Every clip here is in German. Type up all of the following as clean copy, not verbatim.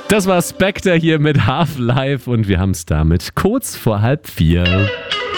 Das war Spectre hier mit Half-Life und wir haben es damit kurz vor 3:30.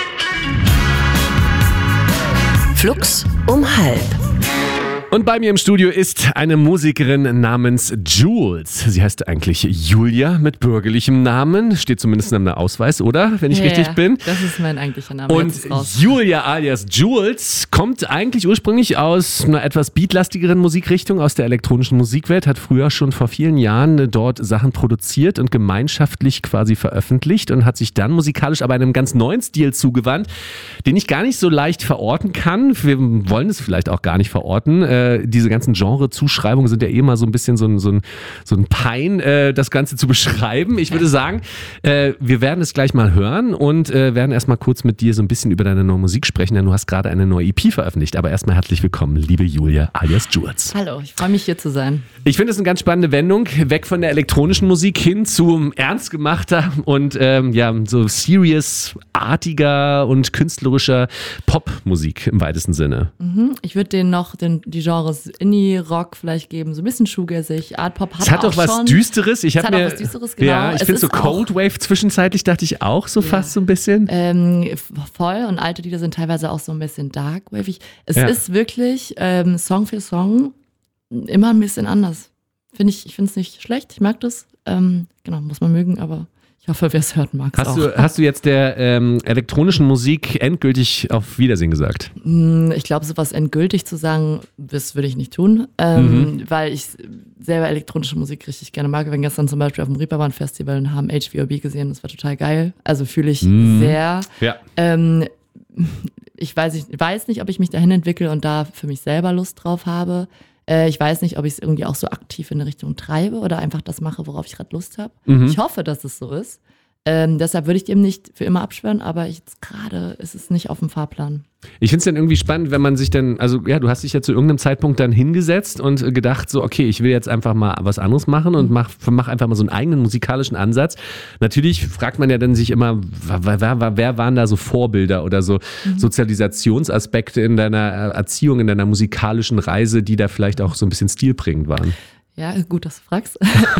Flux um 3:30. Und bei mir im Studio ist eine Musikerin namens Jules. Sie heißt eigentlich Julia mit bürgerlichem Namen. Steht zumindest in einem Ausweis, oder? Wenn ich richtig bin. Das ist mein eigentlicher Name. Und Julia alias Jules kommt eigentlich ursprünglich aus einer etwas beatlastigeren Musikrichtung, aus der elektronischen Musikwelt, hat früher schon vor vielen Jahren dort Sachen produziert und gemeinschaftlich quasi veröffentlicht und hat sich dann musikalisch aber einem ganz neuen Stil zugewandt, den ich gar nicht so leicht verorten kann. Wir wollen es vielleicht auch gar nicht verorten. Diese ganzen Genre-Zuschreibungen sind ja eh mal so ein bisschen so ein Pein, das Ganze zu beschreiben. Ich würde sagen, wir werden es gleich mal hören und werden erstmal kurz mit dir so ein bisschen über deine neue Musik sprechen, denn du hast gerade eine neue EP veröffentlicht. Aber erstmal herzlich willkommen, liebe Julia alias Jules. Hallo, ich freue mich hier zu sein. Ich finde es eine ganz spannende Wendung, weg von der elektronischen Musik hin zu ernst gemachter und so serious-artiger und künstlerischer Popmusik im weitesten Sinne. Ich würde denen noch die Genres Indie-Rock vielleicht geben, so ein bisschen shoegazeig, Art-Pop hat auch schon. Es hat doch was Düsteres. Auch was Düsteres, genau. Ja, ich finde so Cold Wave zwischenzeitlich dachte ich auch so fast so ein bisschen. Voll, und alte Lieder sind teilweise auch so ein bisschen dark-wavig. Es ist wirklich Song für Song immer ein bisschen anders. Ich finde es nicht schlecht, ich mag das. Genau, muss man mögen, aber ich hoffe, wer es hört, mag es auch. Hast du jetzt der elektronischen Musik endgültig auf Wiedersehen gesagt? Ich glaube, sowas endgültig zu sagen, das würde ich nicht tun, weil ich selber elektronische Musik richtig gerne mag. Wir waren gestern zum Beispiel auf dem Reeperbahn-Festival und haben HVOB gesehen, das war total geil. Also fühle ich sehr. Ja. Ich weiß nicht, ob ich mich dahin entwickle und da für mich selber Lust drauf habe. Ich weiß nicht, ob ich es irgendwie auch so aktiv in eine Richtung treibe oder einfach das mache, worauf ich gerade Lust habe. Ich hoffe, dass es so ist. Deshalb würde ich dem nicht für immer abschwören, aber jetzt gerade ist es nicht auf dem Fahrplan. Ich finde es dann irgendwie spannend, wenn man sich dann, also ja, du hast dich ja zu irgendeinem Zeitpunkt dann hingesetzt und gedacht so, okay, ich will jetzt einfach mal was anderes machen und mach einfach mal so einen eigenen musikalischen Ansatz. Natürlich fragt man ja dann sich immer, wer waren da so Vorbilder oder so Sozialisationsaspekte in deiner Erziehung, in deiner musikalischen Reise, die da vielleicht auch so ein bisschen stilprägend waren? Ja, gut, dass du fragst.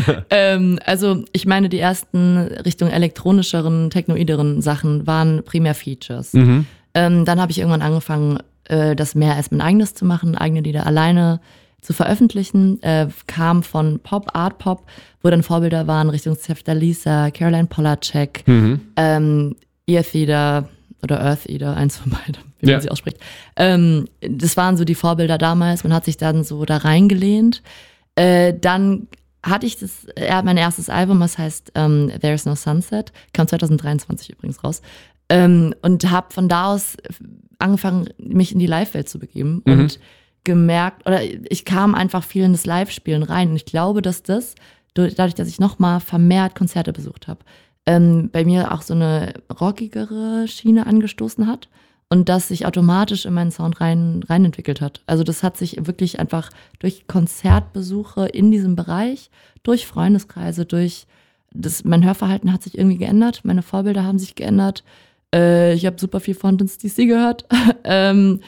Also ich meine, die ersten Richtung elektronischeren, technoideren Sachen waren primär Features. Dann habe ich irgendwann angefangen, das mehr als mein eigenes zu machen, eigene Lieder alleine zu veröffentlichen. Kam von Pop, Art Pop, wo dann Vorbilder waren Richtung Sefta Lisa, Caroline Polacek, Earth Eater oder Earth Eater, eins von beiden, wie man sie ausspricht. Das waren so die Vorbilder damals. Man hat sich dann so da reingelehnt. Dann hatte ich mein erstes Album, das heißt There's No Sunset, kam 2023 übrigens raus, und habe von da aus angefangen, mich in die Live-Welt zu begeben und gemerkt, oder ich kam einfach viel in das Live-Spielen rein und ich glaube, dass das, dadurch, dass ich nochmal vermehrt Konzerte besucht habe, bei mir auch so eine rockigere Schiene angestoßen hat. Und das sich automatisch in meinen Sound rein entwickelt hat. Also das hat sich wirklich einfach durch Konzertbesuche in diesem Bereich, durch Freundeskreise, mein Hörverhalten hat sich irgendwie geändert, meine Vorbilder haben sich geändert. Ich habe super viel Fountains DC gehört. Dann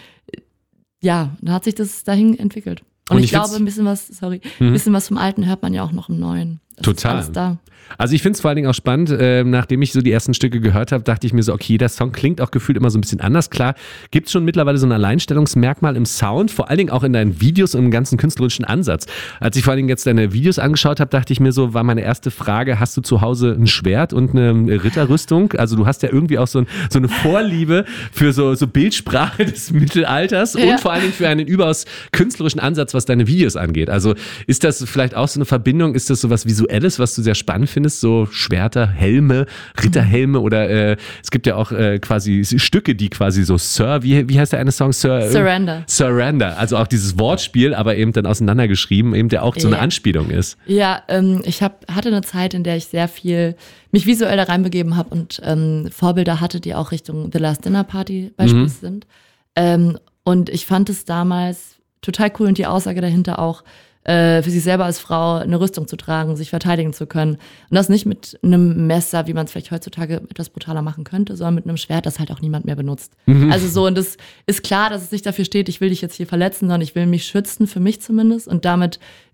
hat sich das dahin entwickelt. Und ich glaube, ein bisschen was vom Alten hört man ja auch noch im Neuen. Total. Da. Also ich finde es vor allen Dingen auch spannend, nachdem ich so die ersten Stücke gehört habe, dachte ich mir so, okay, der Song klingt auch gefühlt immer so ein bisschen anders. Klar, gibt es schon mittlerweile so ein Alleinstellungsmerkmal im Sound, vor allen Dingen auch in deinen Videos und im ganzen künstlerischen Ansatz. Als ich vor allen Dingen jetzt deine Videos angeschaut habe, dachte ich mir so, war meine erste Frage, hast du zu Hause ein Schwert und eine Ritterrüstung? Also du hast ja irgendwie auch so eine Vorliebe für so Bildsprache des Mittelalters und vor allen Dingen für einen überaus künstlerischen Ansatz, was deine Videos angeht. Also ist das vielleicht auch so eine Verbindung, ist das so was Visuelles, was du sehr spannend findest? So Schwerter, Helme, Ritterhelme oder es gibt ja auch quasi Stücke, die quasi so wie heißt der eine Song? Surrender. Also auch dieses Wortspiel, aber eben dann auseinandergeschrieben, eben der auch so eine Anspielung ist. Ja, ich hatte eine Zeit, in der ich sehr viel mich visuell da reinbegeben habe und Vorbilder hatte, die auch Richtung The Last Dinner Party beispielsweise sind. Und ich fand es damals total cool und die Aussage dahinter auch, für sich selber als Frau eine Rüstung zu tragen, sich verteidigen zu können. Und das nicht mit einem Messer, wie man es vielleicht heutzutage etwas brutaler machen könnte, sondern mit einem Schwert, das halt auch niemand mehr benutzt. Also so, und das ist klar, dass es nicht dafür steht, ich will dich jetzt hier verletzen, sondern ich will mich schützen, für mich zumindest, und damit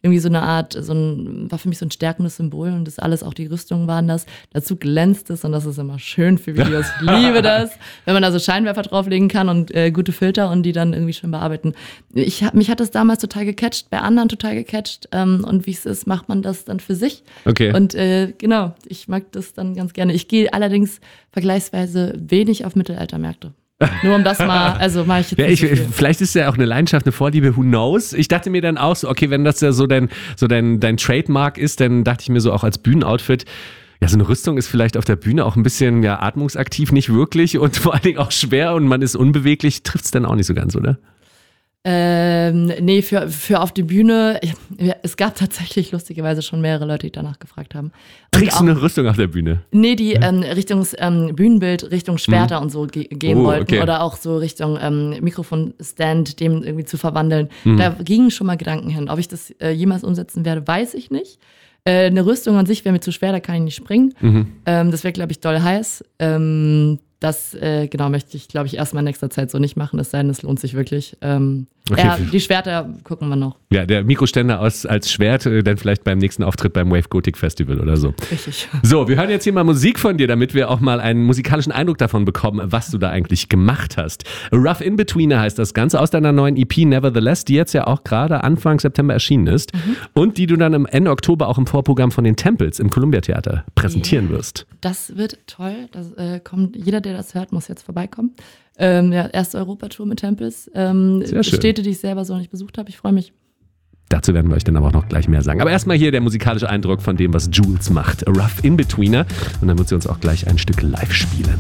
irgendwie so eine Art, war für mich so ein stärkendes Symbol und das alles, auch die Rüstungen waren das. Dazu glänzt es und das ist immer schön für Videos. Ich liebe das, wenn man da so Scheinwerfer drauflegen kann und gute Filter und die dann irgendwie schön bearbeiten. Mich hat das damals total gecatcht, bei anderen total gecatcht und wie es ist, macht man das dann für sich. Okay. Und genau, ich mag das dann ganz gerne. Ich gehe allerdings vergleichsweise wenig auf Mittelaltermärkte. Nur um das mal, also mache ich jetzt nicht so viel. Vielleicht ist ja auch eine Leidenschaft, eine Vorliebe, who knows? Ich dachte mir dann auch so, okay, wenn das ja so dein Trademark ist, dann dachte ich mir so auch als Bühnenoutfit, ja, so eine Rüstung ist vielleicht auf der Bühne auch ein bisschen atmungsaktiv, nicht wirklich und vor allen Dingen auch schwer und man ist unbeweglich, trifft es dann auch nicht so ganz, oder? Nee, für auf die Bühne, es gab tatsächlich lustigerweise schon mehrere Leute, die danach gefragt haben. Trägst du eine Rüstung auf der Bühne? Nee, die Richtung Bühnenbild, Richtung Schwerter und so gehen wollten. Okay. Oder auch so Richtung Mikrofonstand, dem irgendwie zu verwandeln. Da gingen schon mal Gedanken hin. Ob ich das jemals umsetzen werde, weiß ich nicht. Eine Rüstung an sich wäre mir zu schwer, da kann ich nicht springen. Das wäre, glaube ich, doll heiß. Das möchte ich, glaube ich, erstmal in nächster Zeit so nicht machen, es sei denn, es lohnt sich wirklich. Die Schwerter gucken wir noch. Ja, der Mikroständer als Schwert, dann vielleicht beim nächsten Auftritt beim Wave Gothic Festival oder so. Richtig. So, wir hören jetzt hier mal Musik von dir, damit wir auch mal einen musikalischen Eindruck davon bekommen, was du da eigentlich gemacht hast. A Rough In-Betweener heißt das Ganze aus deiner neuen EP Nevertheless, die jetzt ja auch gerade Anfang September erschienen ist und die du dann am Ende Oktober auch im Vorprogramm von den Temples im Columbia Theater präsentieren wirst. Das wird toll. Das jeder, der das hört, muss jetzt vorbeikommen. Erste Europatour mit Temples. Städte, die ich selber so nicht besucht habe. Ich freue mich. Dazu werden wir euch dann aber auch noch gleich mehr sagen. Aber erstmal hier der musikalische Eindruck von dem, was Jules macht. A Rough In-Betweener. Und dann wird sie uns auch gleich ein Stück live spielen.